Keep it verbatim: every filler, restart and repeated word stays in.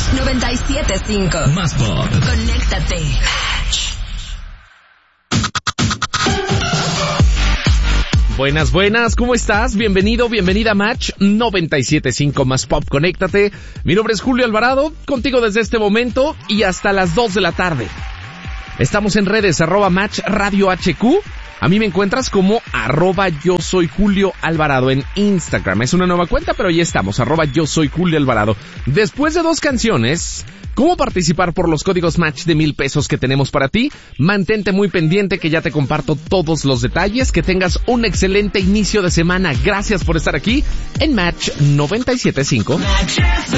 noventa y siete punto cinco. Más pop. Conéctate. Buenas, buenas, ¿cómo estás? Bienvenido, bienvenida a Match noventa y siete punto cinco Más Pop, conéctate. Mi nombre es Julio Alvarado, contigo desde este momento y hasta las dos de la tarde. Estamos en redes, arroba Match Radio H Q. A mí me encuentras como arroba yo soy Julio Alvarado en Instagram. Es una nueva cuenta, pero ya estamos, arroba yo soy Julio Alvarado. Después de dos canciones, ¿cómo participar por los códigos Match de mil pesos que tenemos para ti? Mantente muy pendiente que ya te comparto todos los detalles. Que tengas un excelente inicio de semana. Gracias por estar aquí en Match noventa y siete punto cinco.